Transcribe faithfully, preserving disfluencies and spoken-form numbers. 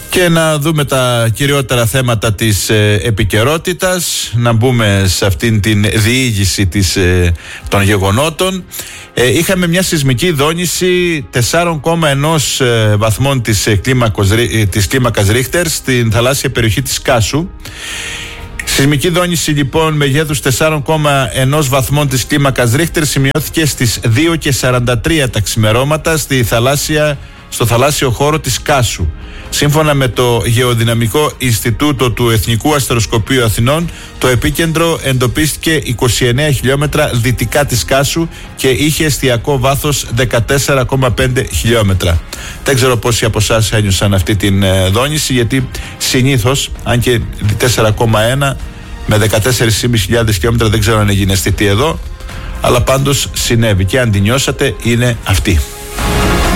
Και να δούμε τα κυριότερα θέματα της ε, επικαιρότητας, να μπούμε σε αυτήν την διήγηση της, ε, των γεγονότων. Ε, είχαμε μια σεισμική δόνηση τεσσάρων κόμμα ένα ε, βαθμών της, ε, κλίμακος, ε, της κλίμακας Ρίχτερ στην θαλάσσια περιοχή της Κάσου. Σεισμική δόνηση λοιπόν μεγέθους τεσσάρων κόμμα ένα βαθμών της κλίμακας Ρίχτερ σημειώθηκε στις δύο και σαράντα τρία τα ξημερώματα στη θαλάσσια, στο θαλάσσιο χώρο της Κάσου. Σύμφωνα με το Γεωδυναμικό Ινστιτούτο του Εθνικού Αστεροσκοπείου Αθηνών, το επίκεντρο εντοπίστηκε είκοσι εννέα χιλιόμετρα δυτικά της Κάσου και είχε εστιακό βάθος δεκατέσσερα κόμμα πέντε χιλιόμετρα. Δεν ξέρω πόσοι από εσάς ένιωσαν αυτή την ε, δόνηση, γιατί συνήθως, αν και τέσσερα κόμμα ένα με δεκατέσσερις χιλιάδες πεντακόσια χιλιόμετρα δεν ξέρω αν έγινε αισθητή εδώ, αλλά πάντως συνέβη και αν την νιώσατε είναι αυτή.